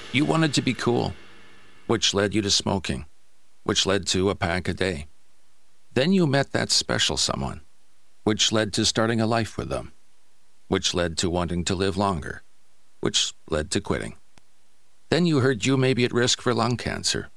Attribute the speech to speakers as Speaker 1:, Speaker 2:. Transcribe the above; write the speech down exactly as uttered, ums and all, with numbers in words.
Speaker 1: You wanted to be cool, which led you to smoking, which led to a pack a day. Then you met that special someone, which led to starting a life with them, which led to wanting to live longer, which led to quitting. Then you heard you may be at risk for lung cancer,